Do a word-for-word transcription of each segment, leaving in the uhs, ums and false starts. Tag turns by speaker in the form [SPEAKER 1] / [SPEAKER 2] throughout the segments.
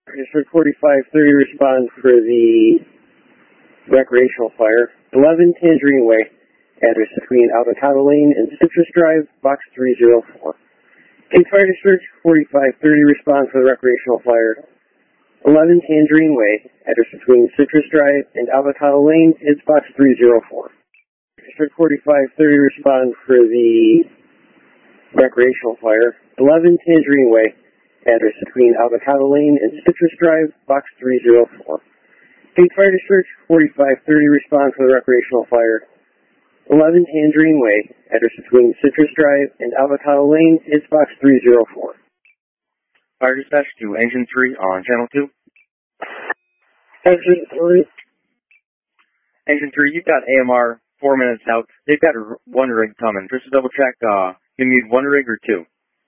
[SPEAKER 1] District forty-five thirty responds for the recreational fire. eleven Tangerine Way, address between Avocado Lane and Citrus Drive, box three zero four. King Fire District forty-five thirty responds for the recreational fire. eleven Tangerine Way, address between Citrus Drive and Avocado Lane, is box three zero four. District forty-five thirty responds for the recreational fire. eleven Tangerine Way, address between Avocado Lane and Citrus Drive, box three zero four. King Fire District forty-five thirty responds for the recreational fire. eleven Tangerine Way, address between Citrus Drive and Avocado Lane, is box three zero four.
[SPEAKER 2] Fire dispatch to Engine three on Channel two.
[SPEAKER 1] Engine three.
[SPEAKER 2] Engine three, you've got A M R four minutes out. They've got one rig coming. Just to double check, uh, you need one rig or two?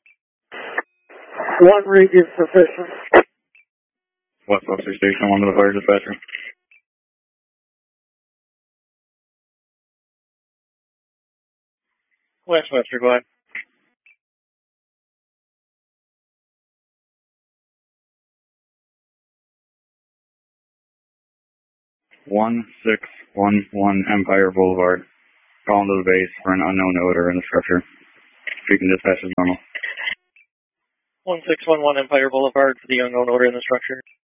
[SPEAKER 1] One rig is sufficient.
[SPEAKER 3] West Webster Station, one to the fire dispatcher.
[SPEAKER 2] West Webster, go ahead.
[SPEAKER 3] one six one one Empire Boulevard. Calling to the base for an unknown odor in the structure. You can dispatch as normal.
[SPEAKER 2] one six one one Empire Boulevard for the unknown odor in the structure.